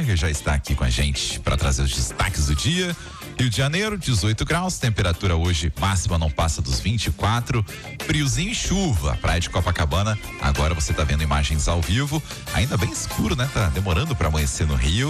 Monneberger já está aqui com a gente para trazer os destaques do dia. Rio de Janeiro, 18 graus, temperatura hoje máxima não passa dos 24, friozinho e chuva. Praia de Copacabana, agora você tá vendo imagens ao vivo, ainda bem escuro, né? Tá demorando para amanhecer no Rio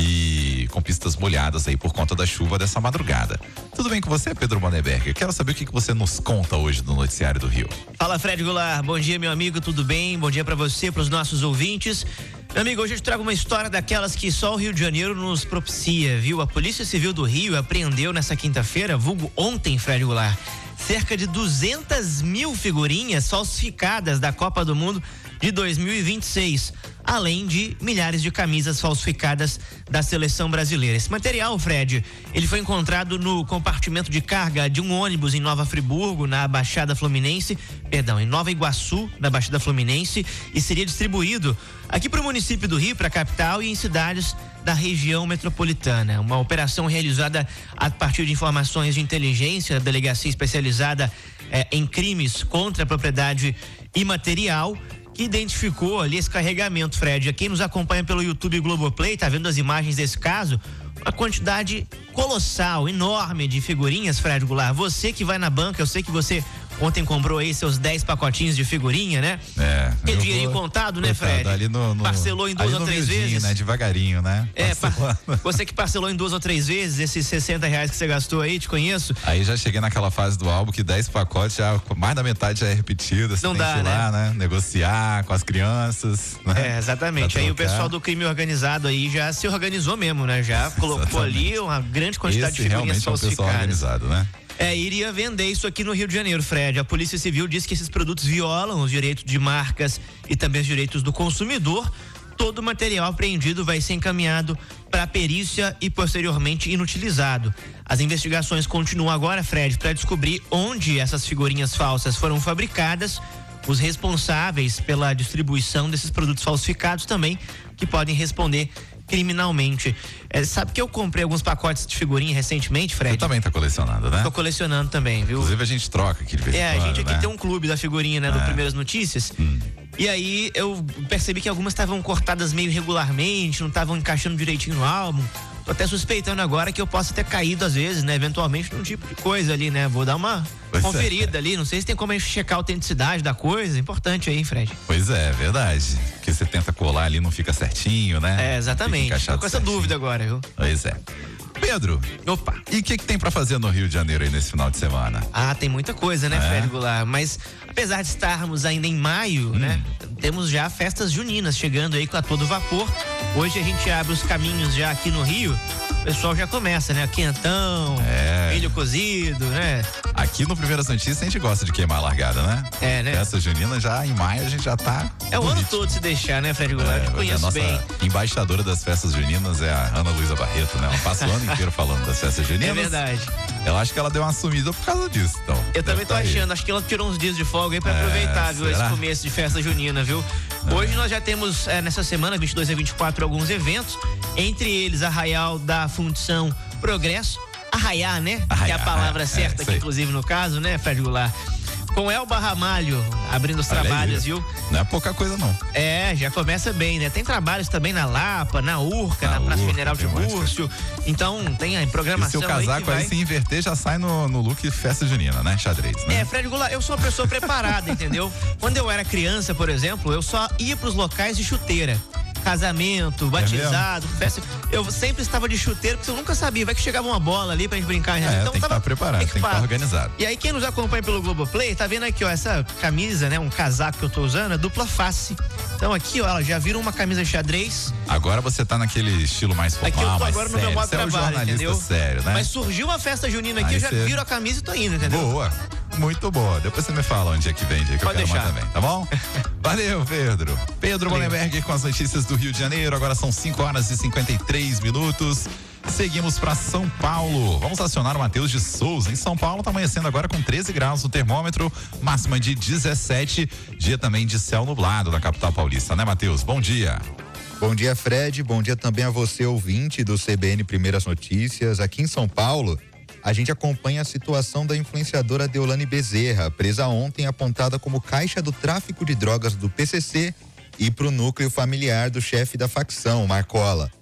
e com pistas molhadas aí por conta da chuva dessa madrugada. Tudo bem com você, Pedro Monneberger? Quero saber o que você nos conta hoje no Noticiário do Rio. Fala, Fred Goulart, bom dia, meu amigo, tudo bem? Bom dia para você, para os nossos ouvintes. Meu amigo, hoje eu te trago uma história daquelas que só o Rio de Janeiro nos propicia, viu? A Polícia Civil do Rio apreendeu nessa quinta-feira, vulgo ontem, Fred Goulart, cerca de 200 mil figurinhas falsificadas da Copa do Mundo de 2026, além de milhares de camisas falsificadas da seleção brasileira. Esse material, Fred, ele foi encontrado no compartimento de carga de um ônibus em Nova Friburgo, na Baixada Fluminense, em Nova Iguaçu, na Baixada Fluminense, e seria distribuído aqui para o município do Rio, para a capital e em cidades da região metropolitana. Uma operação realizada a partir de informações de inteligência da Delegacia Especializada em Crimes contra a Propriedade Imaterial, que identificou ali esse carregamento, Fred. Quem nos acompanha pelo YouTube Globoplay, tá vendo as imagens desse caso, uma quantidade colossal, enorme de figurinhas, Fred Goulart. Você que vai na banca, eu sei que você ontem comprou aí seus 10 pacotinhos de figurinha, né? É. Dinheirinho contado, né, Fred? Ali parcelou em 2 ou 3 vezes. Né? Devagarinho, né? Você que parcelou em 2 ou 3 vezes esses R$60 que você gastou aí, te conheço. Aí já cheguei naquela fase do álbum que 10 pacotes, já, mais da metade já é repetida. Não dá, que ir lá, né? Negociar com as crianças. Né? Exatamente. Aí o pessoal do crime organizado aí já se organizou mesmo, né? Já colocou ali uma grande quantidade de figurinhas falsificadas. Pessoal organizado, né? Iria vender isso aqui no Rio de Janeiro, Fred. A Polícia Civil diz que esses produtos violam os direitos de marcas e também os direitos do consumidor. Todo o material apreendido vai ser encaminhado para a perícia e posteriormente inutilizado. As investigações continuam agora, Fred, para descobrir onde essas figurinhas falsas foram fabricadas, os responsáveis pela distribuição desses produtos falsificados também, que podem responder criminalmente. Sabe que eu comprei alguns pacotes de figurinha recentemente, Fred? Você também tá colecionando, né? Tô colecionando também, viu? Inclusive a gente troca aqui de vez em quando, a gente aqui né? tem um clube da figurinha, né? Do Primeiras Notícias. E aí eu percebi que algumas estavam cortadas meio irregularmente, não estavam encaixando direitinho no álbum. Tô até suspeitando agora que eu possa ter caído às vezes, né? Eventualmente num tipo de coisa ali, né? Vou dar uma conferida ali, não sei se tem como a gente checar a autenticidade da coisa, importante aí, Fred. Pois é, verdade. Porque você tenta colar ali, não fica certinho, né? Exatamente. Tô com essa dúvida agora, viu? Pois é. Pedro. Opa. E o que tem pra fazer no Rio de Janeiro aí nesse final de semana? Tem muita coisa, né, Fred Goulart? Mas apesar de estarmos ainda em maio, né? Temos já festas juninas chegando aí com a todo vapor. Hoje a gente abre os caminhos já aqui no Rio. O pessoal já começa, né? Quentão, milho cozido, né? Aqui no Primeiras Notícias a gente gosta de queimar a largada, né? Né? Festa junina já em maio a gente já tá. É o ano todo se deixar, né, Fred Goulart? Eu conheço a nossa bem. Embaixadora das festas juninas é a Ana Luísa Barreto, né? Ela passa o ano inteiro falando das festas juninas. É verdade. Eu acho que ela deu uma sumida por causa disso, então. Eu também tô achando, acho que ela tirou uns dias de folga aí pra aproveitar, viu? Esse começo de festa junina, viu? Hoje nós já temos, nessa semana, 22 a 24, alguns eventos, entre eles Arraial da Fundição Progresso, arraiar, né? Que é a palavra certa aqui, inclusive no caso, né, Fred Goulart? Com Elba Ramalho abrindo os trabalhos, viu? Não é pouca coisa, não. Já começa bem, né? Tem trabalhos também na Lapa, na Urca, na Praça Mineral de Múrcio. Então, tem a programação. E se o casaco aí se inverter, já sai no look festa junina, né? Xadrez, né? Fred Goulart, eu sou uma pessoa preparada, entendeu? Quando eu era criança, por exemplo, eu só ia pros locais de chuteira. Casamento, batizado, festa. Eu sempre estava de chuteiro, porque eu nunca sabia. Vai que chegava uma bola ali pra gente brincar. Então, tem que estar preparado, tem que estar organizado. E aí, quem nos acompanha pelo Globoplay, tá vendo aqui, ó, essa camisa, né? Um casaco que eu tô usando, é dupla face. Então aqui, ó, ela já vira uma camisa xadrez. Agora você tá naquele estilo mais formal, aqui eu tô mais agora sério. no meu modo de trabalho, entendeu? Sério, né? Mas surgiu uma festa junina aqui, eu já viro a camisa e tô indo, entendeu? Boa, muito boa. Depois você me fala onde é que vende, que Pode eu quero deixar. mais também, tá bom? Valeu, Pedro. Pedro Monneberger com as notícias do Rio de Janeiro. Agora são 5 horas e 53 minutos. Seguimos para São Paulo. Vamos acionar o Matheus de Souza. Em São Paulo está amanhecendo agora com 13 graus no termômetro, máxima de 17, dia também de céu nublado na capital paulista, né, Matheus? Bom dia. Bom dia, Fred. Bom dia também a você, ouvinte do CBN Primeiras Notícias. Aqui em São Paulo, a gente acompanha a situação da influenciadora Deolane Bezerra, presa ontem, apontada como caixa do tráfico de drogas do PCC e para o núcleo familiar do chefe da facção, Marcola.